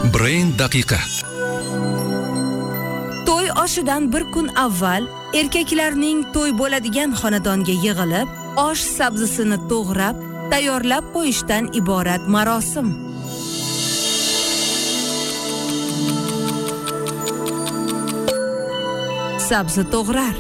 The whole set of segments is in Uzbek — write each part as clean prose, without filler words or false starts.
Brain daqiqa. To'y oshidan bir kun avval erkaklarning to'y bo'ladigan xonadonga yig'ilib, osh sabzisini to'g'rab, tayyorlab qo'yishdan iborat marosim. Sabzi to'g'rar.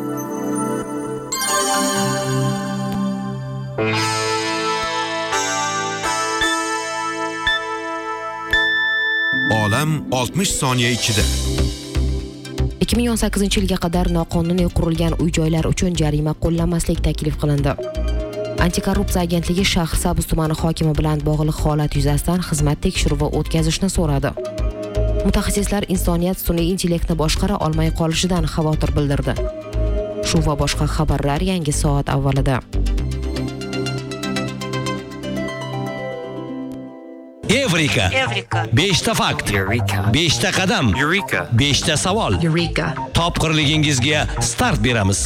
Olam 60 soniya ichida. 2018-yilga qadar noqonuniy qurilgan uy-joylar uchun jarima qo'llanmaslik taklif qilindi. Antikorrupsiya agentligi Shahrisabz tumani hokimi bilan bog'liq holat yuzasidan xizmat tekshiruvi o'tkazishni so'radi. Mutaxassislar insoniyat sun'iy intellektni boshqara olmay qolishidan xavotir bildirdi. Shu va boshqa xabarlar yangi soat avvalida. Evrika. 5 ta fakt. 5 ta qadam. 5 ta savol. Topqirligingizga start beramiz.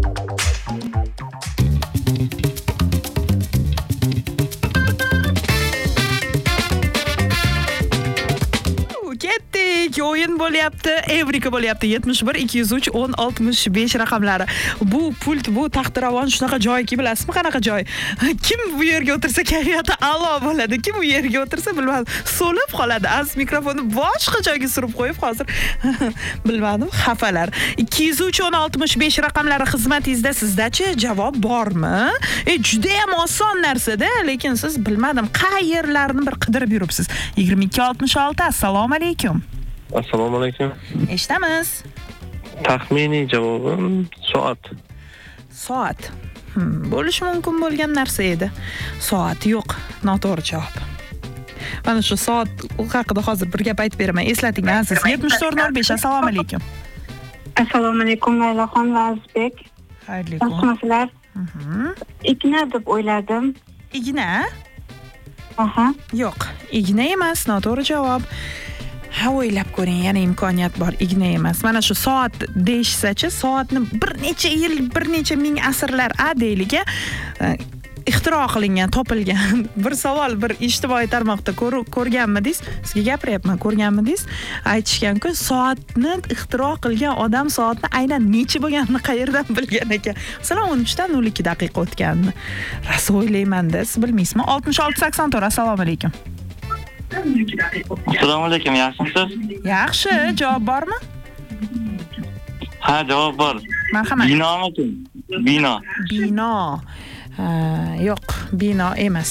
O'yin bo'lyapti, Evrika bo'lyapti. 71 203 10 65 raqamlari. Bu pult, bu taxtiravon shunaqa joyki, bilasizmi qanaqa joy? Kim bu yerga o'tirsa kayfiyati a'lo bo'ladi, kim bu yerga o'tirsa bilmadim, so'lib qoladi. Az mikrofonni boshqa joyga surib qo'yib hozir bilmadim, xafalar. 203 10 65 raqamlari xizmatingizda, sizdachi javob bormi? Juda ham oson narsa-da, lekin siz bilmadim, qayerlarni bir qidirib yuribsiz. 22 66. Assalomu alaykum. Assalomu alaykum. Eshitamiz. Taxminiy javobim soat. Soat. Bo'lishi mumkin bo'lgan narsa edi. Soat yo'q, noto'g'ri javob. Mana shu soat haqida hozir bir gap aytib beraman. Eslating aziz. 7405. Assalomu alaykum. Assalomu alaykum Laylaxon va Azizbek. Xayrli kun. Yaxshimisizlar? Igna deb o'yladim. Igna? Aha. Yo'q, igna emas, noto'g'ri javob. Ha, o'ylab ko'ring, yana imkoniyat bor, igna emas. Mana shu soat deyishsa-chi, soatni bir necha yil, bir necha ming asrlar deyliga ixtiro qilingan, topilgan. Bir savol, bir ijtimoiy tarmoqda ko'rganmidingiz? Sizga gapiryapman, ko'rganmidingiz? Aytishgan-ku, soatni ixtiro qilgan odam soatni aynan necha bo'lganini qayerdan bilgan ekan? Masalan, 13:02 daqiqa o'tganini. Rosa o'ylayman-da, siz bilmaysizmi? 6684. Assalomu alaykum. Assalomu alaykum, yaxshimisiz? Yaxshi, javob bormi? Ha, javob bor. Marhamat. Binomikin? Bino. Bino. Yo'q, bino emas.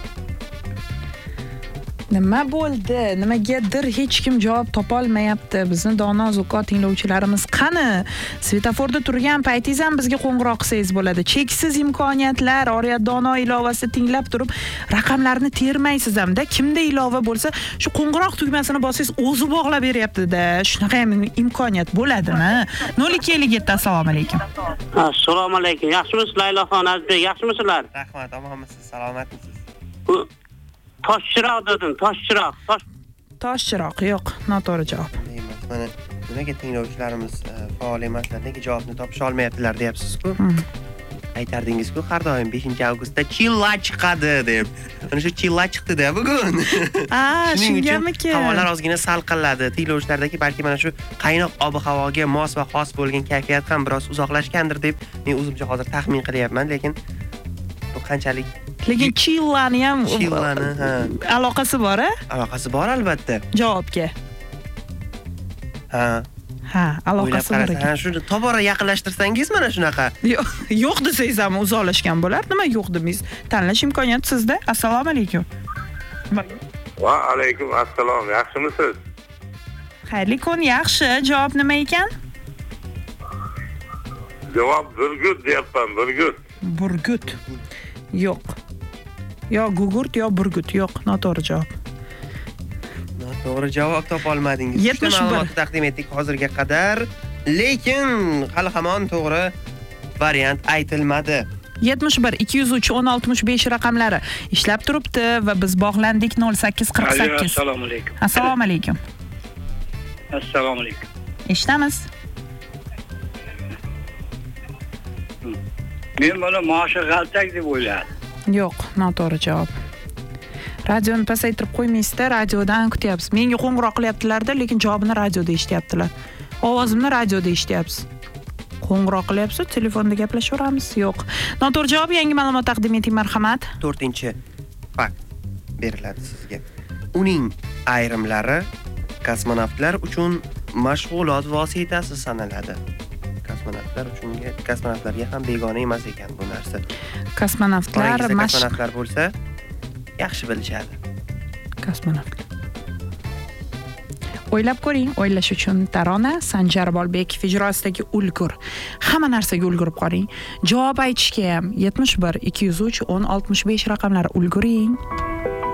Nima bo'ldi? Nimagadir hech kim javob topa olmayapti. Bizni dono zuqot tinglovchilarimiz qani? Svetoforda turgan paytingiz ham bizga qo'ng'iroq qilsangiz bo'ladi. Cheksiz imkoniyatlar, Oriyat dono ilovasi tinglab turib, raqamlarni termaysiz hamda. Kimda ilova bo'lsa, shu qo'ng'iroq tugmasini bossangiz, o'zi bog'lab beryapti-da. Shunaqa ham imkoniyat bo'ladimi? 0257. Assalomu alaykum. Assalomu alaykum. Yaxshimisiz Laylaxon, Azizbek, yaxshimisizlar? Rahmat, omonmisiz, salomatmisiz? Toshchiroq dedim, toshchiroq. Toshchiroq yo'q, noto'g'ri javob. Mana nimaga tinglovchilarimiz faol emaslar, nega javobni topisha olmayaptilar deyapsiz-ku? Aytardingiz-ku, har doim 5-avgustda chilla chiqadi deb. Mana shu chilla chiqdi-da bugun. Shungamiki. Havolar ozgina salqinladi. Tinglovchilardagi balki mana shu qaynoq ob-havoga mos va xos bo'lgan kayfiyat ham biroz uzoqlashgandir deb men o'zimcha hozir taxmin qilyapman, lekin bu qanchalik lekin chillani ham aloqasi bor-a? Aloqasi bor albatta. Javobga. Ha, aloqasi bor ekan. Ha, shuni tobora yaqinlashtirsangiz mana shunaqa. Yo'q desangiz ham uzoqlashgan bo'lar. Nima yo'q demaysiz? Tanlash imkoniyati sizda. Assalomu alaykum. Va alaykum assalom. Yaxshimisiz? Xayrli kun, yaxshi. Javob nima ekan? Javob burgut deyapman, burgut. Burgut. Yo'q. Yo gugurt, yo burgut. Yo'q, noto'g'ri javob. To'g'ri javob topa olmadingiz. 71 ma'lumotni taqdim etdik hozirga qadar, lekin hali hamon to'g'ri variant aytilmadi. 71 203 1065 raqamlari ishlab turibdi va biz bog'landik 0848. Assalomu alaykum. Assalomu alaykum. Assalomu alaykum. Eshitamiz. Men buni maoshi g'altak deb o'yladim. Yo'q, noto'g'ri javob. Radioni pasaytirib qo'ymaysizda, radiodan kutyapsiz. Menga qo'ng'iroq qilyaptilar-da, lekin javobini radioda eshityaptilar. Ovozimni radioda eshityapsiz. Qo'ng'iroq qilyapsiz, telefonda gaplashaveramiz. Yo'q. Noto'g'ri javob, yangi ma'lumot taqdim eting, marhamat. 4-fakt beriladi sizga. Uning ayrimlari kosmonavtlar uchun mashg'ulot vositasi sanaladi. Kosmonavtlarga ham begona emas ekan bu narsa. Kosmonavtlar bo'lsa, yaxshi bilishadi. Kosmonavtlar. O'ylab ko'ring, o'ylash uchun tarona Sanjar Bolbekov ijrosidagi Ulgur. Hamma narsaga ulgurib qoling. Javob aytishga ham 71 203 10 65 raqamlari ulguring.